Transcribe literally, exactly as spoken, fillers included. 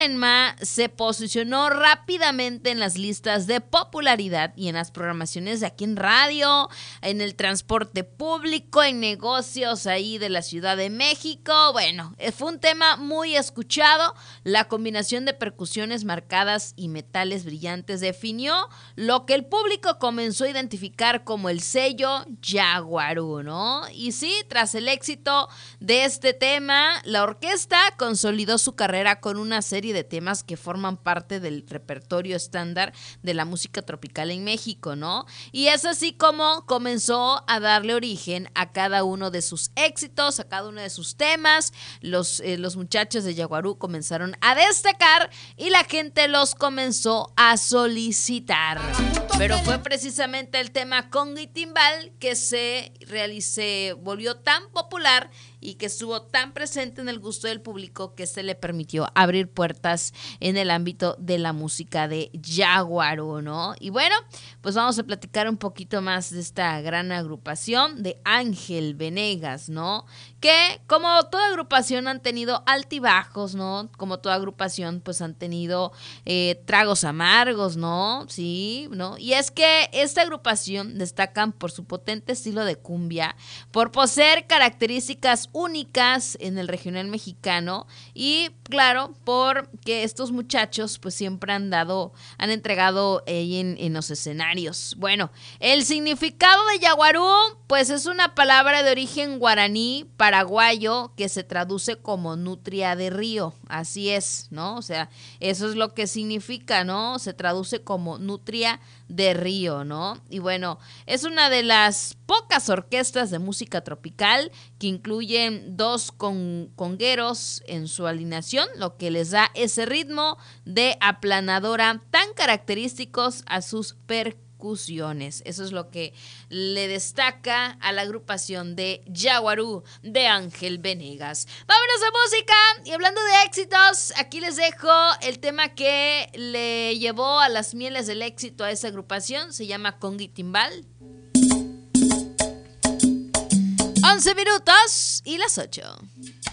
Enma se posicionó rápidamente en las listas de popularidad y en las programaciones de aquí en radio, en el transporte público, en negocios ahí de la Ciudad de México. Bueno, fue un tema muy escuchado. La combinación de percusiones marcadas y metales brillantes definió lo que el público comenzó a identificar como el sello Yaguarú, ¿no? Y sí, tras el éxito de este tema, la orquesta consolidó su carrera con una serie de temas que forman parte del repertorio estándar de la música tropical en México, ¿no? Y es así como comenzó a darle origen a cada uno de sus éxitos, a cada uno de sus temas. Los, eh, los muchachos de Yaguarú comenzaron a destacar y la gente los comenzó a solicitar. Pero fue precisamente el tema Conga y Timbal que se realizó, volvió tan popular y que estuvo tan presente en el gusto del público que se le permitió abrir puertas en el ámbito de la música de Yaguarú, ¿no? Y bueno, pues vamos a platicar un poquito más de esta gran agrupación de Ángel Venegas, ¿no? Que como toda agrupación han tenido altibajos, ¿no? Como toda agrupación pues han tenido eh, tragos amargos, ¿no? Sí, ¿no? Y es que esta agrupación destacan por su potente estilo de cumbia, por poseer características únicas en el regional mexicano y claro, porque estos muchachos pues siempre han dado, han entregado ahí en, en los escenarios. Bueno, el significado de Yaguarú pues es una palabra de origen guaraní paraguayo que se traduce como nutria de río, así es, ¿no? O sea, eso es lo que significa, ¿no? Se traduce como nutria de río, ¿no? Y bueno, es una de las pocas orquestas de música tropical que incluyen dos con, congueros en su alineación, lo que les da ese ritmo de aplanadora tan característicos a sus percusiones. Eso es lo que le destaca a la agrupación de Yaguarú de Ángel Venegas. Vámonos a música y hablando de éxitos, aquí les dejo el tema que le llevó a las mieles del éxito a esa agrupación, se llama Conga y Timbal. once minutos y las ocho.